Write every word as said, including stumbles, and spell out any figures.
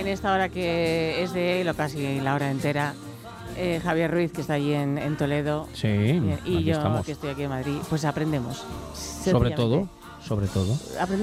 en esta hora que es de él, o casi la hora entera, eh, Javier Ruiz, que está allí en, en Toledo, Sí, y, y aquí yo, estamos. que estoy aquí en Madrid, pues aprendemos. Sobre todo, sobre todo. Aprendemos